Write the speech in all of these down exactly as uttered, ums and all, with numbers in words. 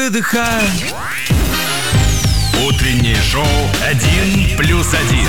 выдыхай. Утреннее шоу «Один плюс один».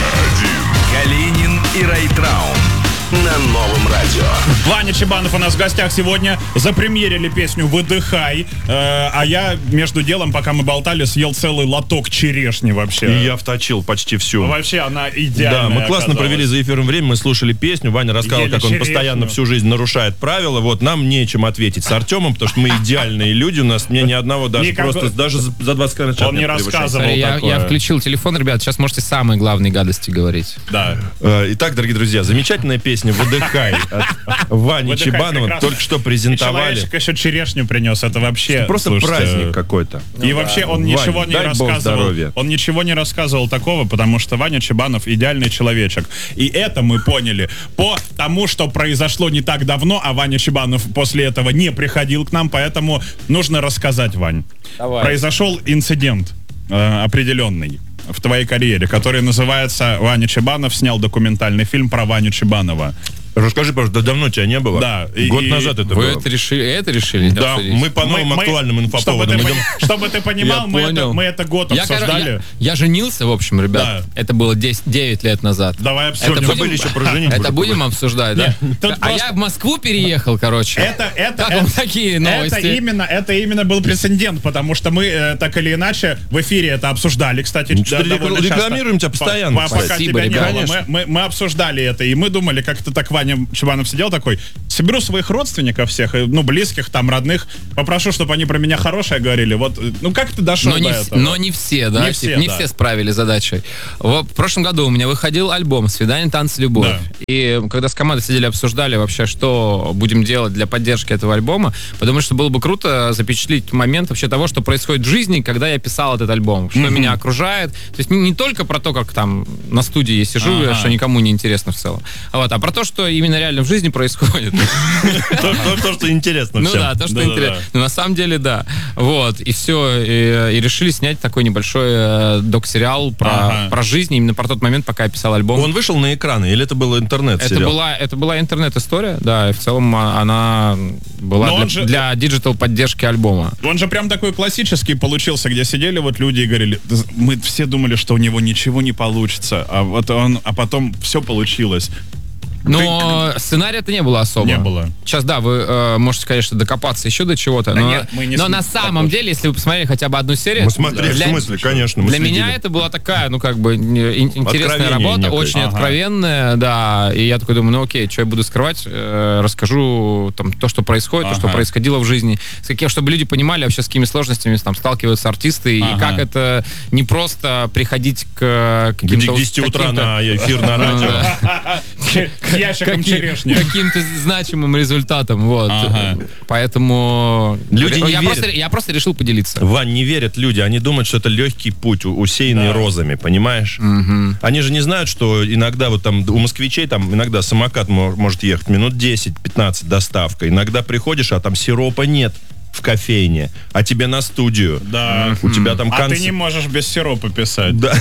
Калинин и Райtraum на Новом радио. Ваня Чебанов у нас в гостях сегодня. Запремьерили песню «Выдыхай». Э, а я, между делом, пока мы болтали, съел целый лоток черешни вообще. И я вточил почти всю. Ну, вообще она идеальная. Да, мы классно оказалась. провели за эфиром время, мы слушали песню. Ваня рассказал, Ели как он черешню. постоянно всю жизнь нарушает правила. Вот нам нечем ответить с Артемом, потому что мы идеальные люди. У нас мне ни одного даже Никакой- просто даже за за двадцать километров Он не рассказывал Я, такое. я включил телефон, ребят, сейчас можете самые главные гадости говорить. Да. Э, Итак, дорогие друзья, замечательная песня «Выдыхай» от Вани «Выдыхай» Чебанова. прекрасно. Только что И презентовали. человечек еще черешню принес. Это вообще... Просто слушайте, праздник какой-то. И вообще он Вань, ничего не дай бог рассказывал. здоровья. Он ничего не рассказывал такого, потому что Ваня Чебанов идеальный человечек. И это мы поняли по тому, что произошло не так давно, а Ваня Чебанов после этого не приходил к нам, поэтому нужно рассказать, Вань. Давай. Произошел инцидент э, определенный в твоей карьере, который называется «Ваня Чебанов снял документальный фильм про Ваню Чебанова». Расскажи, пожалуйста, да давно тебя не было? Да, и- Год и- назад это Вы было. это решили, это решили? Да, обсудить? мы по новым Мы- мы- актуальным чтобы инфоповодам ты, идем. пони- чтобы ты понимал, Я мы это, понял. мы это год Я, короче, обсуждали. я, я женился, в общем, ребят. Да. Это было десять, девять лет назад. Давай обсудим. Это Забыли еще про женитьбу. Это будем обсуждать, да? тут А просто- я в Москву переехал, короче. Это, это, Как это, вам такие новости? Это именно, это именно был прецедент, потому что мы э, так или иначе в эфире это обсуждали, кстати. Ну, да, что-то довольно рекламируем часто. тебя постоянно, По- по- кстати. Пока Спасибо, тебя не ребята. было, мы, Конечно. мы, мы обсуждали это, и мы думали, как-то так Ваня Чебанов сидел такой, соберу своих родственников всех, и, ну, близких, там, родных, попрошу, чтобы они про меня хорошее говорили. Вот, э, ну, как ты дошел Но до не, вс- этого? но не все, да? Не типа, все, не да. все справились с задачей. В, в прошлом году у меня выходил альбом «Свидание, танцы, любовь». Да. И когда с командой сидели, обсуждали вообще, что будем делать для поддержки этого альбома, подумали, что было бы круто запечатлеть момент вообще того, что происходит в жизни, когда я писал этот альбом, что меня окружает. То есть не, не только про то, как там на студии я сижу, Ага. что никому не интересно в целом, а, вот, а про то, что именно реально в жизни происходит. То, то- то, что интересно Ну всем. да, то, что Да-да-да. интересно. Ну, на самом деле, да. Вот, и все. И, и решили снять такой небольшой э, док-сериал про, Ага. про жизнь, именно про тот момент, пока я писал альбом. Он вышел на экраны, или это был это, интернет-сериал? была, это была интернет-история, да, и в целом а, она была Но он для, же- для диджитал-поддержки альбома. Он же прям такой классический получился, где сидели вот люди и говорили, «Да мы все думали, что у него ничего не получится, а вот он, а потом все получилось. Но сценария-то не было особо. Не было. Сейчас, да, вы э, можете, конечно, докопаться еще до чего-то, Да но, нет, мы не но см- на так самом вот. деле, если вы посмотрели хотя бы одну серию... Мы смотрели, для- в смысле, конечно, мы Для следили. меня это была такая, ну, как бы, не- ин- интересная Откровение работа, некое. очень Ага. откровенная, да. И я такой думаю, ну, окей, что я буду скрывать? Э, расскажу там то, что происходит, то, что Ага. происходило в жизни. С каким, чтобы люди понимали вообще, с какими сложностями там сталкиваются артисты, Ага. и как это не просто приходить к Где каким-то... к десяти утра каким-то- на эфир на Ну, радио. да. С ящиком Каки- черешни. каким-то значимым результатом, вот. Ага. Поэтому Люди не я, верят. просто, я просто решил поделиться. Вань, не верят люди, они думают, что это легкий путь, у- усеянный Да. розами, понимаешь? Они же не знают, что иногда вот там у москвичей там иногда самокат мо- может ехать минут десять-пятнадцать доставка. Иногда приходишь, а там сиропа нет в кофейне, а тебе на студию. Да. У тебя там А конц- ты не можешь без сиропа писать. Да.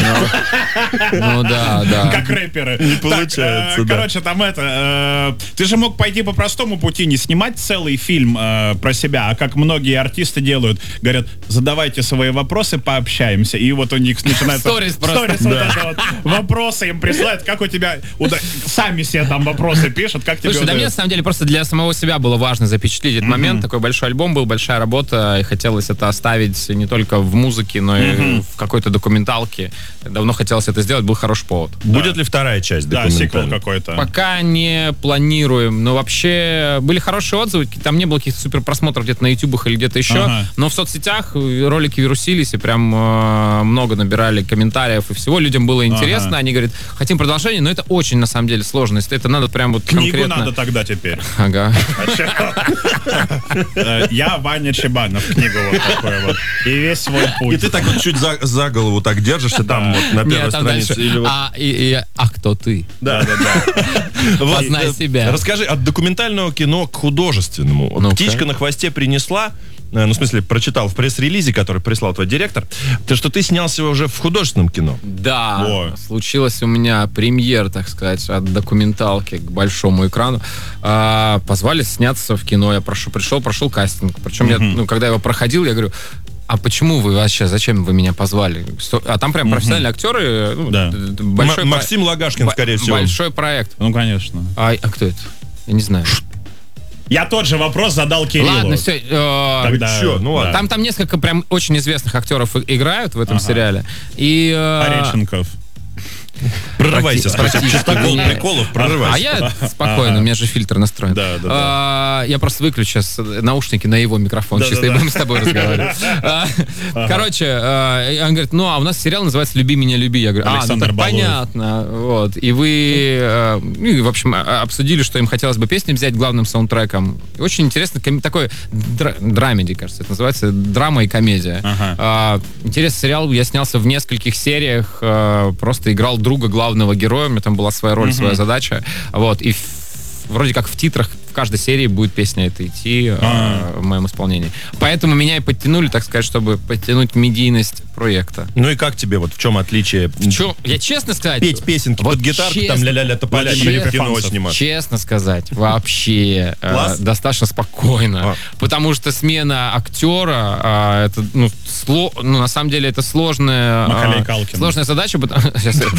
Ну да, да. Как рэперы. Не Так, получается, э, да. Короче, там это... э, ты же мог пойти по простому пути, не снимать целый фильм э, про себя, а как многие артисты делают. Говорят, задавайте свои вопросы, пообщаемся. И вот у них начинается... Сторис просто. Сторис вот это вот. Вопросы им присылают, как у тебя... уда- Сами себе там вопросы пишут, как тебе Слушай, да мне на удается. самом деле просто для самого себя было важно запечатлеть этот момент. Такой большой альбом был, большая работа, и хотелось это оставить не только в музыке, но и в какой-то документалке. Давно хотелось это сделать, был хороший повод. Будет ли вторая часть Да, сиквел документальная? какой-то. Пока не планируем, но вообще были хорошие отзывы, там не было каких-то супер просмотров где-то на ютубах или где-то еще, Ага. но в соцсетях ролики вирусились и прям э, много набирали комментариев и всего, людям было интересно, Ага. они говорят, хотим продолжение, но это очень на самом деле сложно, если это надо прям вот Книгу конкретно... надо тогда теперь. Ага. Э, Я Ваня Чебанов, книгу вот такой вот. И весь свой путь. И ты так вот чуть за, за голову так держишься, там вот на первой Нет, там странице. дальше. Или вот- А, и- и- а кто ты? Да, да, да. Вот, Познай э, себя. Расскажи, от документального кино к художественному. Вот Ну-ка. «Птичка на хвосте» принесла э, ну, в смысле, прочитал в пресс-релизе, который прислал твой директор, то, что ты снялся уже в художественном кино. Да, О. случилась у меня премьера, так сказать, от документалки к большому экрану. А, позвали сняться в кино. Я прошу, пришел, прошел кастинг. Причем, я, ну, когда я его проходил, я говорю, а почему вы вообще, зачем вы меня позвали? А там прям профессиональные актеры. Ну, Да. большой М- про- Максим Лагашкин, б- скорее всего. Большой проект. Ну, конечно. А, а кто это? Я не знаю. Я тот же вопрос задал Кириллу. Ладно, все. Тогда- чё? Ну ладно. Там, там несколько прям очень известных актеров и- играют в этом Ага. сериале. И, э, Пореченков. Прорывайся, Прости- спроси. простите Чистокол меня. приколов, А прорывайся. я спокойно, у меня же фильтр настроен. Да, да, да. А, Я просто выключу сейчас наушники на его микрофон, Да, чисто да, и да. будем с тобой разговаривать. А, Короче, а, он говорит, ну, а у нас сериал называется «Люби меня, люби». Я говорю, а, ну Александр так Балуев. понятно. Вот. И вы, э, ну, и, в общем, а- обсудили, что им хотелось бы песни взять главным саундтреком. И очень интересно, ком- такой дра- драмеди, кажется, это называется, драма и комедия. Ага. А, Интересный сериал, я снялся в нескольких сериях, э, просто играл друга главного героя, у меня там была своя роль, своя задача, вот, и в- вроде как в титрах в каждой серии будет песня эта идти э, А. в моем исполнении. Поэтому меня и подтянули, так сказать, чтобы подтянуть медийность проекта. Ну и как тебе, вот в чем отличие? Чё, я честно сказать... Петь песенки вот под гитарку, честно- там ля-ля-ля тополя, вот или честно- кино снимать. Честно сказать, вообще э, Класс? достаточно спокойно. А. Потому что смена актера, а, это, ну, сло- ну, на самом деле, это сложная, Макалей а, Калкин. сложная задача. потому- Сейчас я-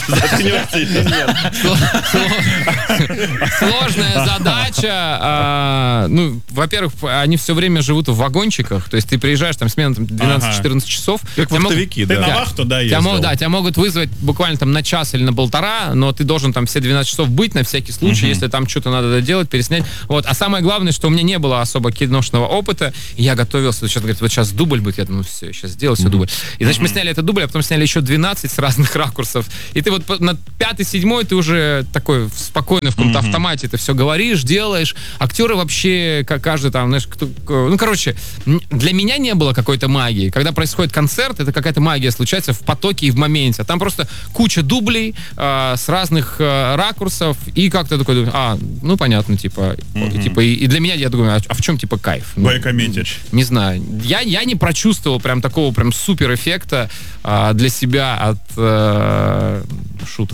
Сложная задача. а, Ну, во-первых, они все время живут в вагончиках. То есть ты приезжаешь, там смена там, двенадцать-четырнадцать часов. Как Тебя могут- вахтовики, Ты да. на вахту, да, Тебя могут, ездил? да, тебя могут вызвать буквально там на час или на полтора, но ты должен там все двенадцать часов быть на всякий случай, если там что-то надо доделать, переснять. Вот. А самое главное, что у меня не было особо киношного опыта, и я готовился, сейчас говорит, вот сейчас дубль будет, я думаю, все, сейчас сделаю все дубль. И значит, мы сняли этот дубль, а потом сняли еще двенадцать с разных ракурсов. И ты вот по- на пятый, седьмой ты уже такой спокойно в каком-то автомате это все говоришь, делаешь. Актеры вообще, как каждый там, знаешь, кто, ну, короче, м, для меня не было какой-то магии. Когда происходит концерт, это какая-то магия случается в потоке и в моменте. А там просто куча дублей э, с разных э, ракурсов, и как-то такой, думаю, а, ну, понятно, типа, и, типа и, и для меня, я думаю, а, а в чем, типа, кайф? Ну, Гойко Митич. не знаю. Я, я не прочувствовал прям такого прям супер эффекта а, для себя от э, шуток.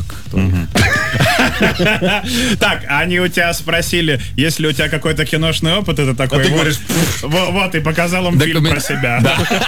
Так, они у тебя спросили, если у тебя какой-то киношный опыт, это такой... А ты вот, говоришь, «Во- вот, и показал им фильм Документ- про себя.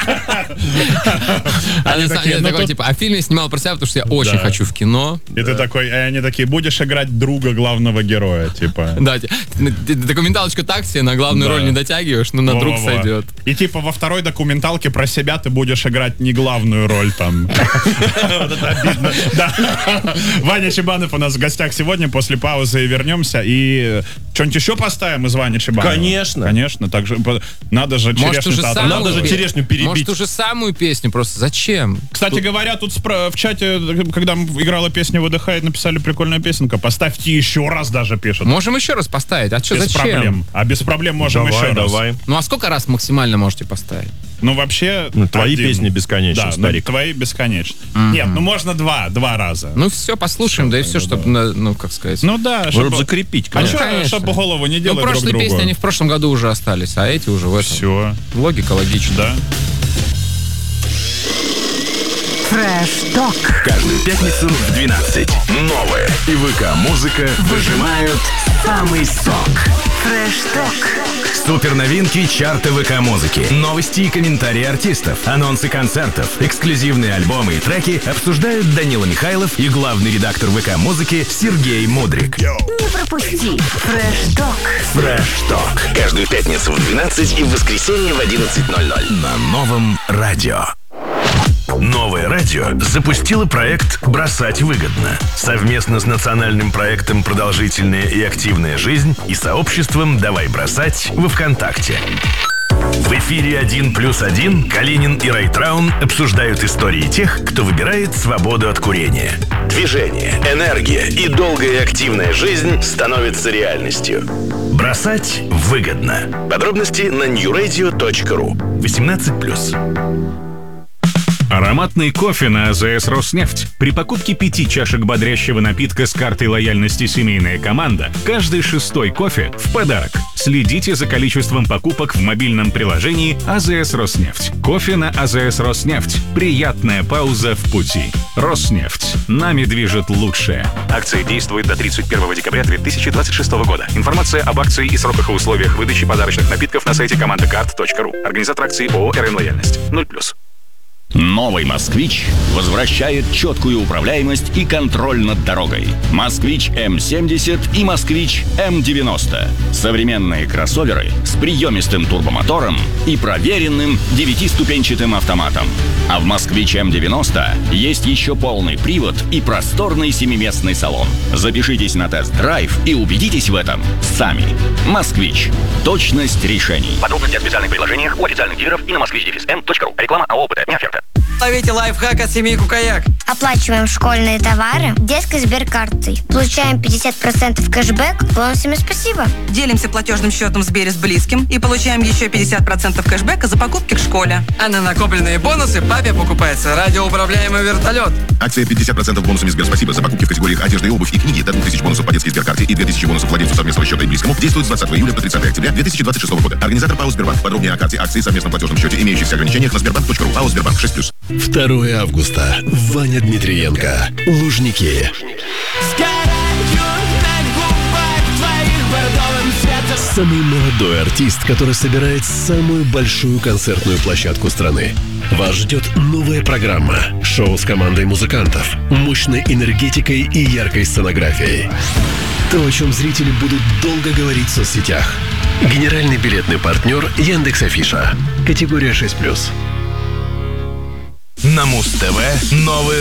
А Они на самом такие, деле ну такой, тут- типа, а фильм я снимал про себя, потому что я очень Да. хочу в кино. И ты такой, и они такие, будешь играть друга главного героя, типа. Да, т- т- документалочка так себе, на главную Да. роль не дотягиваешь, но на друг Во-во-во. сойдет. И типа во второй документалке про себя ты будешь играть не главную роль там. Вот это обидно. Да. Ваня Чебанов у нас в гостях сегодня, после паузы вернемся. И что-нибудь еще поставим из Вани Чебанова? Конечно. Конечно, так же по- надо же Может, черешню уже тату. самую, Надо же пе- черешню перебить. Может, уже самую песню просто. Зачем? Кстати говоря, тут спро- в чате, когда играла песня «Выдыхает», написали прикольная песенка. Поставьте еще раз даже пишут. Можем еще раз поставить. А что, Без зачем? проблем. А без проблем можем Давай, еще раз. давай. Ну, а сколько раз максимально можете поставить? Ну, вообще... Ну, твои один. песни бесконечны, Да, старик. ну, твои бесконечно. Нет, ну можно два, два раза. Ну, все, послушаем, да и все, чтобы, на- ну, как сказать. Ну да, Чтобы чтобы... закрепить, А конечно. что, конечно. чтобы голову не Ну, делать друг прошлые другу? песни, они в прошлом году уже остались, а эти уже в этом. Все, Логика логична. да. Фреш-ток. Каждую пятницу в двенадцать. Новая и ВК-музыка выжимают самый сок. Фреш-ток. Супер новинки чарта ВК-музыки. Новости и комментарии артистов. Анонсы концертов. Эксклюзивные альбомы и треки обсуждают Данила Михайлов и главный редактор ВК-музыки Сергей Мудрик. Не пропусти. Фреш-ток. Фреш-ток. Каждую пятницу в двенадцать и в воскресенье в одиннадцать ноль ноль. На новом радио. Новое радио запустило проект «Бросать выгодно» совместно с национальным проектом «Продолжительная и активная жизнь» и сообществом «Давай бросать» во ВКонтакте. В эфире «Один плюс один» Калинин и Райтраун обсуждают истории тех, кто выбирает свободу от курения. Движение, энергия и долгая и активная жизнь становятся реальностью. Бросать выгодно. Подробности на нью радио точка ру. восемнадцать плюс. Ароматный кофе на АЗС «Роснефть». При покупке пяти чашек бодрящего напитка с картой лояльности «Семейная команда» каждый шестой кофе в подарок. Следите за количеством покупок в мобильном приложении АЗС «Роснефть». Кофе на АЗС «Роснефть». Приятная пауза в пути. «Роснефть». Нами движет лучшее. Акция действует до тридцать первого декабря две тысячи двадцать шестого года. Информация об акции и сроках и условиях выдачи подарочных напитков на сайте командакарт точка ру. Организатор акции ООО «РН Лояльность». ноль плюс. Новый «Москвич» возвращает четкую управляемость и контроль над дорогой. «Москвич эм семьдесят» и «Москвич эм девяносто». Современные кроссоверы с приемистым турбомотором и проверенным девятиступенчатым автоматом. А в «Москвич эм девяносто» есть еще полный привод и просторный семиместный салон. Запишитесь на тест-драйв и убедитесь в этом сами. «Москвич». Точность решений. Подробности о специальных предложениях у официальных дилеров и на москвич эм точка ру. Реклама АО «ОПТ». Не оферта. Ловите лайфхак от семьи Кукаяк. Оплачиваем школьные товары детской сберкартой. Получаем пятьдесят процентов кэшбэк бонусами «Спасибо». Делимся платежным счетом в Сбере с близким и получаем еще пятьдесят процентов кэшбэка за покупки в школе. А на накопленные бонусы папе покупается радиоуправляемый вертолет. Акция пятьдесят процентов бонусами Сбер «Спасибо» за покупки в категориях одежда и обувь и книги до двух тысяч бонусов по детской сберкарте и две тысячи бонусов владельцу совместного счета и близкому действует с двадцатого июля по тридцатое октября две тысячи двадцать шестого года. Организатор ПАО «Сбербанк». Подробнее о карте, акции, совместном платежном счете, имеющихся ограничениях на сбербанк точка ру. ПАО «Сбербанк» шесть плюс. второго августа. Ваня Дмитриенко. Лужники. Самый молодой артист, который собирает самую большую концертную площадку страны. Вас ждет новая программа. Шоу с командой музыкантов, мощной энергетикой и яркой сценографией. То, о чем зрители будут долго говорить в соцсетях. Генеральный билетный партнер Яндекс.Афиша. Категория шесть плюс. На Муз-ТВ новый